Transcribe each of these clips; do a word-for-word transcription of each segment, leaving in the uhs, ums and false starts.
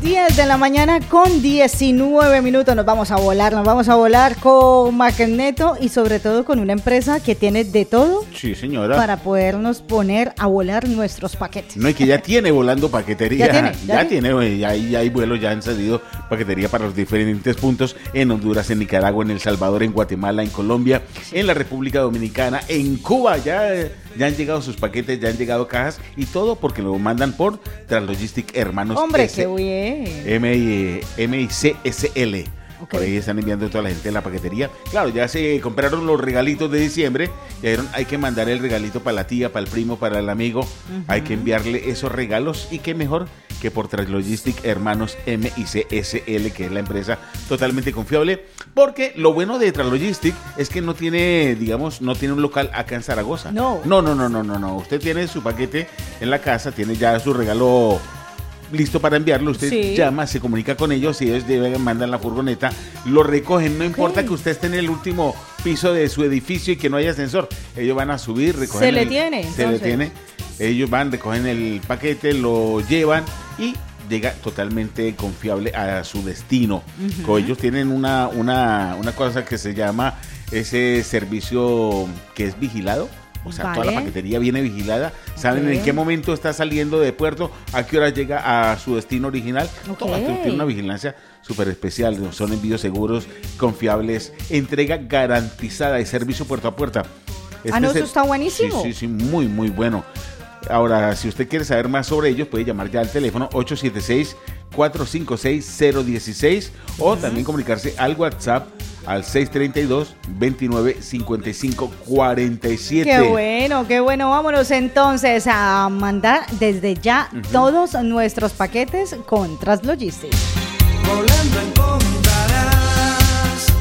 diez de la mañana con diecinueve minutos. Nos vamos a volar, nos vamos a volar con Magneto y sobre todo con una empresa que tiene de todo. Sí, señora. Para podernos poner a volar nuestros paquetes. No, y que ya tiene volando paquetería. Ya tiene, ya ya tiene, tiene ya, hay, ya hay vuelos, ya han salido paquetería para los diferentes puntos en Honduras, en Nicaragua, en El Salvador, en Guatemala, en Colombia, en la República Dominicana, en Cuba. Ya, ya han llegado sus paquetes, ya han llegado cajas y todo porque lo mandan por Translogistic Hermanos. Hombre, S- qué bien. M I C S L. Okay. Por ahí están enviando toda la gente de la paquetería. Claro, ya se compraron los regalitos de diciembre. Ya vieron, hay que mandar el regalito para la tía, para el primo, para el amigo. Uh-huh. Hay que enviarle esos regalos. Y qué mejor que por Translogistic Hermanos M I C S L, que es la empresa totalmente confiable. Porque lo bueno de Translogistic es que no tiene, digamos, no tiene un local acá en Zaragoza. No. No, no, no, no, no, no. Usted tiene su paquete en la casa, tiene ya su regalo listo para enviarlo, usted sí. llama, se comunica con ellos y ellos deben, mandan la furgoneta, lo recogen, no importa okay. que usted esté en el último piso de su edificio y que no haya ascensor, ellos van a subir, recogen se le el, tiene se entonces. le tiene, ellos van, recogen el paquete, lo llevan y llega totalmente confiable a su destino. Uh-huh. Ellos tienen una, una, una cosa que se llama ese servicio que es vigilado. O sea, vale. Toda la paquetería viene vigilada. Saben okay. en qué momento está saliendo de puerto, a qué hora llega a su destino original. Okay. Todo esto tiene una vigilancia súper especial. Son envíos seguros, confiables, entrega garantizada y servicio puerta a puerta. Este ah, no, eso el... está buenísimo. Sí, sí, sí, muy, muy bueno. Ahora, si usted quiere saber más sobre ellos, puede llamar ya al teléfono ocho siete seis, cuatro cinco seis, cero uno seis o uh-huh. también comunicarse al WhatsApp al seis tres dos, veintinueve, cincuenta y cinco, cuarenta y siete. Qué bueno, qué bueno. Vámonos entonces a mandar desde ya uh-huh. todos nuestros paquetes con Translogistic. Volando encontrarás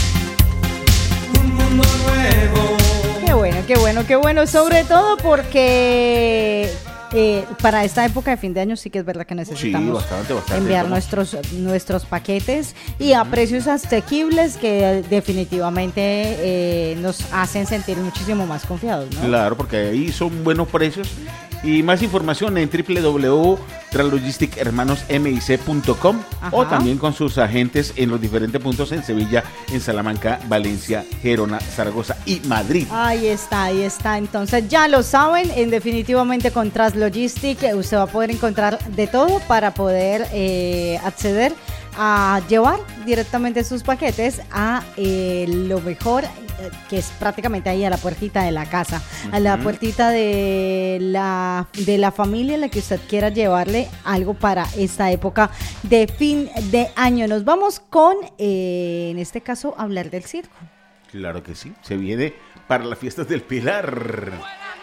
un mundo nuevo. Qué bueno, qué bueno, qué bueno. Sobre todo porque Eh, para esta época de fin de año sí que es verdad que necesitamos sí, bastante, bastante, enviar nuestros, nuestros paquetes y a precios asequibles que definitivamente eh, nos hacen sentir muchísimo más confiados, ¿no? Claro, porque ahí son buenos precios. Y más información en doble u doble u doble u punto translogistic hermanos mic punto com o también con sus agentes en los diferentes puntos en Sevilla, en Salamanca, Valencia, Gerona, Zaragoza y Madrid. Ahí está, ahí está. Entonces ya lo saben, en definitivamente con Translogistic usted va a poder encontrar de todo para poder eh, acceder a llevar directamente sus paquetes a eh, lo mejor, que es prácticamente ahí a la puertita de la casa, uh-huh. a la puertita de la, de la familia en la que usted quiera llevarle algo para esta época de fin de año. Nos vamos con, eh, en este caso, hablar del circo. Claro que sí, se viene para las fiestas del Pilar.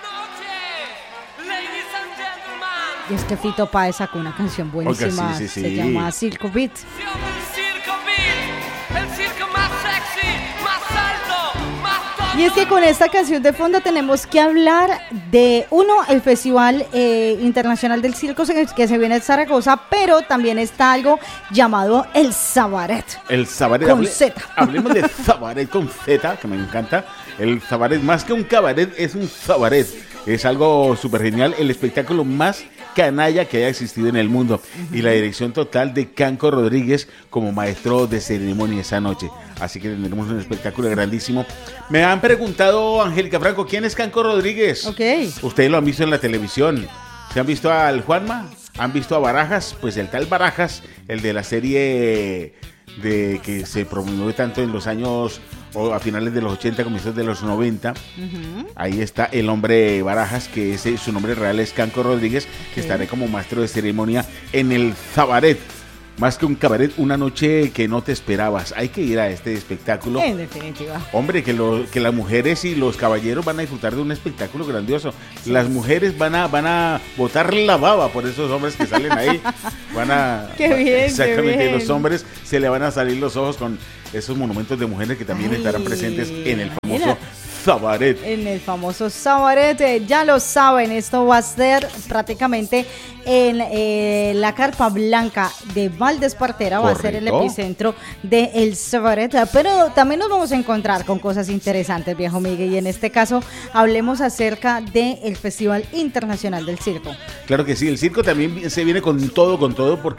Y es que Fito Páez sacó una canción buenísima, sí, sí, sí. se llama Circo Beat. Y es que con esta canción de fondo tenemos que hablar de, uno, el Festival eh, Internacional del Circo que se viene en Zaragoza, pero también está algo llamado el Sabaret. El Sabaret. Con hable, Z. Hablemos de Sabaret con Z, que me encanta. El Sabaret, más que un cabaret, es un Sabaret. Es algo súper genial, el espectáculo más canalla que haya existido en el mundo. Uh-huh. Y la dirección total de Canco Rodríguez como maestro de ceremonia esa noche. Así que tendremos un espectáculo grandísimo. Me han preguntado, Angélica Franco, ¿quién es Canco Rodríguez? Ok. Ustedes lo han visto en la televisión. ¿Se han visto al Juanma? ¿Han visto a Barajas? Pues el tal Barajas, el de la serie de que se promovió tanto en los años o a finales de los ochenta, comienzos de los noventa. Uh-huh. Ahí está el hombre Barajas, que ese, su nombre real es Canco Rodríguez, que sí. estará como maestro de ceremonia en el Sabaret. Más que un cabaret, una noche que no te esperabas. Hay que ir a este espectáculo. En definitiva. Hombre, que, lo, que las mujeres y los caballeros van a disfrutar de un espectáculo grandioso. Sí. Las mujeres van a van a botar la baba por esos hombres que salen ahí. Van a... Qué bien, exactamente, qué bien. Los hombres se le van a salir los ojos con esos monumentos de mujeres que también Ay, estarán presentes en el famoso... Mira. Sabaret. En el famoso Sabaret, eh, ya lo saben, esto va a ser prácticamente en eh, la Carpa Blanca de Valdespartera. Correcto. Va a ser el epicentro del Sabaret, pero también nos vamos a encontrar con cosas interesantes, viejo Miguel, y en este caso hablemos acerca del Festival Internacional del Circo. Claro que sí, el circo también se viene con todo, con todo, porque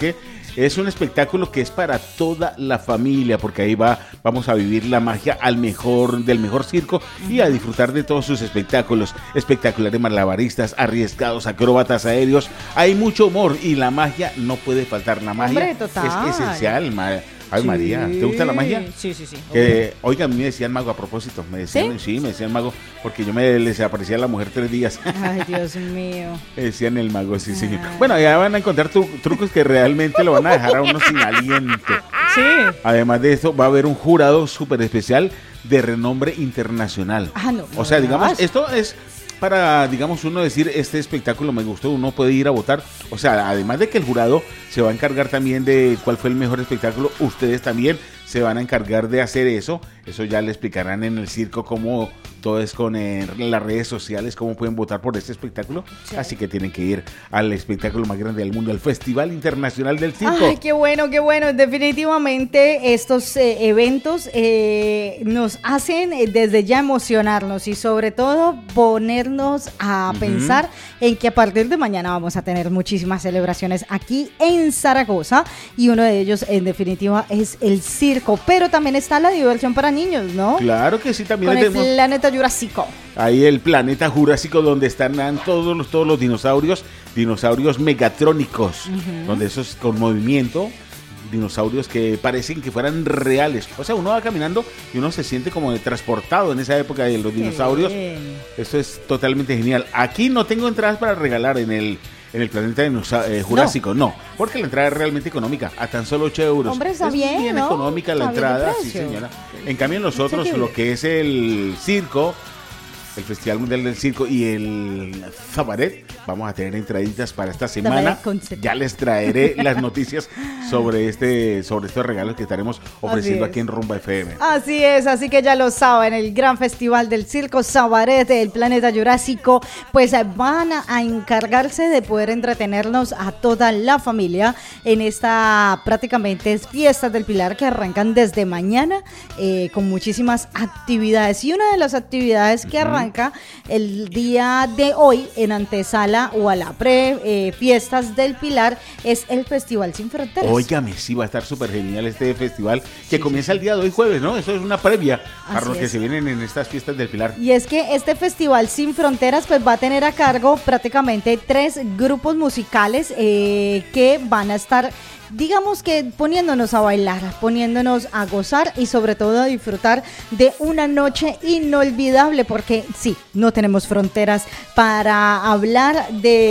Es un espectáculo que es para toda la familia, porque ahí va, vamos a vivir la magia al mejor, del mejor circo y a disfrutar de todos sus espectáculos. Espectaculares malabaristas, arriesgados, acróbatas aéreos. Hay mucho humor y la magia no puede faltar. La magia Hombre, total. es esencial. Ma Ay, Sí. María, ¿te gusta la magia? Sí, sí, sí. Que, oiga, a mí me decían mago a propósito, me decían, ¿sí? sí, me decían mago, porque yo me les aparecía a la mujer tres días. Ay, Dios mío. Me decían el mago, sí, sí. Ah. Bueno, ya van a encontrar tru trucos que realmente lo van a dejar a uno sin aliento. Sí. Además de eso, va a haber un jurado súper especial de renombre internacional. Ah, no. O sea, no, digamos, no. esto es para, digamos, uno decir, este espectáculo me gustó, uno puede ir a votar. O sea, además de que el jurado se va a encargar también de cuál fue el mejor espectáculo, ustedes también se van a encargar de hacer eso. Eso ya le explicarán en el circo cómo todo es con eh, las redes sociales, cómo pueden votar por este espectáculo. Sí. Así que tienen que ir al espectáculo más grande del mundo, al Festival Internacional del Circo. Ay, qué bueno, qué bueno. Definitivamente estos eh, eventos eh, nos hacen eh, desde ya emocionarnos y sobre todo ponernos a Ujú. pensar en que a partir de mañana vamos a tener muchísimas celebraciones aquí en Zaragoza y uno de ellos en definitiva es el circo, pero también está la diversión para niños, ¿no? Claro que sí, también Con el tenemos planeta Jurásico. ahí el planeta Jurásico donde están todos los, todos los dinosaurios, dinosaurios megatrónicos, donde esos con movimiento, dinosaurios que parecen que fueran reales. O sea, uno va caminando y uno se siente como transportado en esa época de los dinosaurios. Qué bien. Esto es totalmente genial. Aquí no tengo entradas para regalar en el en el planeta dinosa- eh, Jurásico, no. porque la entrada es realmente económica, a tan solo ocho euros. Hombre, está es bien, bien ¿no? económica la Está bien de entrada, sí precio. señora. En cambio nosotros, Asequible. lo que es el circo, el Festival Mundial del Circo y el Zabaret, vamos a tener entraditas para esta semana. Zabaret Concert. Ya les traeré las noticias sobre este, sobre estos regalos que estaremos ofreciendo es. aquí en Rumba F M. Así es, así que ya lo saben, el gran festival del circo Zabaret del planeta Jurásico, pues eh, van a, a encargarse de poder entretenernos a toda la familia en esta prácticamente fiestas del Pilar que arrancan desde mañana eh, con muchísimas actividades. Y una de las actividades que arranca el día de hoy en antesala o a la pre eh, fiestas del Pilar es el Festival Sin Fronteras. Óigame, sí, va a estar súper genial este festival que comienza el día de hoy jueves, ¿no? Eso es una previa a Así los que es. se vienen en estas fiestas del Pilar. Y es que este Festival Sin Fronteras pues va a tener a cargo prácticamente tres grupos musicales eh, que van a estar, digamos que poniéndonos a bailar, poniéndonos a gozar y sobre todo a disfrutar de una noche inolvidable, porque sí, no tenemos fronteras para hablar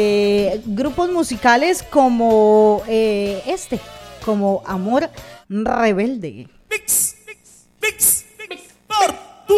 de grupos musicales como eh, este, como Amor Rebelde.